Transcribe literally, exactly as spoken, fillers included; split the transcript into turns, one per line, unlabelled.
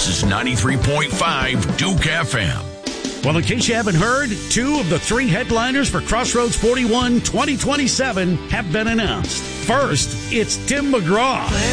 This is ninety-three point five Duke F M.
Well, in case you haven't heard, two of the three headliners for Crossroads forty-one twenty twenty-seven have been announced. First, it's Tim McGraw.